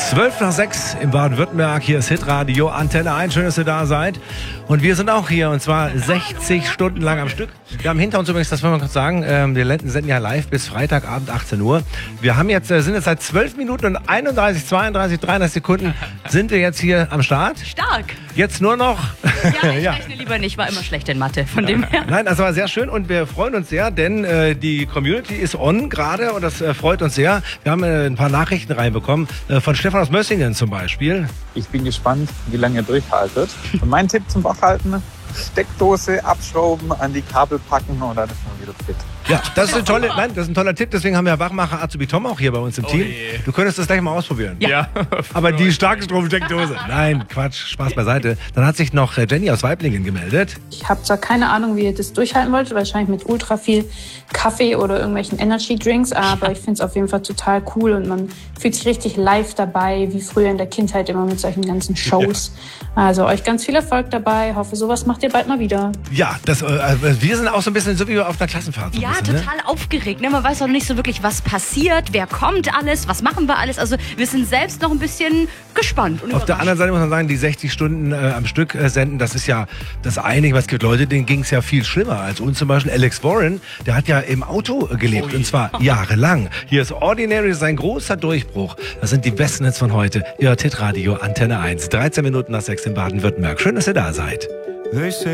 5:12 im Baden-Württemberg. Hier ist Hitradio Antenne 1. Schön, dass ihr da seid. Und wir sind auch hier, und zwar 60 Stunden lang am Stück. Wir haben hinter uns übrigens, das wollen wir kurz sagen, wir senden ja live bis Freitagabend 18 Uhr. Wir haben sind jetzt seit 12 Minuten und 31, 32, 33 Sekunden sind wir jetzt hier am Start. Stark. Jetzt nur noch... Ja, ich rechne lieber nicht, war immer schlecht in Mathe, von dem her. Nein, das war sehr schön und wir freuen uns sehr, denn die Community ist on gerade und das freut uns sehr. Wir haben ein paar Nachrichten reinbekommen, von Stefan aus Mössingen zum Beispiel. Ich bin gespannt, wie lange ihr durchhaltet. Und mein Tipp zum Wachhalten: Steckdose abschrauben, an die Kabel packen und dann ist man wieder fit. Ja, das ist ein toller Tipp. Deswegen haben wir Wachmacher Azubi Tom auch hier bei uns im Team. Du könntest das gleich mal ausprobieren. Ja. Aber die Starkstromsteckdose. Nein, Quatsch, Spaß beiseite. Dann hat sich noch Jenny aus Waiblingen gemeldet. Ich habe zwar keine Ahnung, wie ihr das durchhalten wollt, wahrscheinlich mit ultra viel Kaffee oder irgendwelchen Energy Drinks, aber ich finde es auf jeden Fall total cool und man fühlt sich richtig live dabei, wie früher in der Kindheit immer mit solchen ganzen Shows. Ja. Also euch ganz viel Erfolg dabei. Hoffe, sowas macht ihr bald mal wieder. Ja, wir sind auch so ein bisschen so wie auf einer Klassenfahrt. So ja, bisschen, total aufgeregt. Ne? Man weiß auch nicht so wirklich, was passiert, wer kommt alles, was machen wir alles. Also wir sind selbst noch ein bisschen gespannt. Und auf der anderen Seite muss man sagen, die 60 Stunden am Stück senden, das ist ja das Einige, was gibt Leute, denen ging es ja viel schlimmer als uns. Zum Beispiel Alex Warren, der hat ja im Auto gelebt und zwar jahrelang. Hier ist Ordinary, sein großer Durchbruch. Das sind die besten Hits von heute. Ihr hört Hitradio Antenne 1. 13 Minuten nach 6 in Baden-Württemberg. Schön, dass ihr da seid.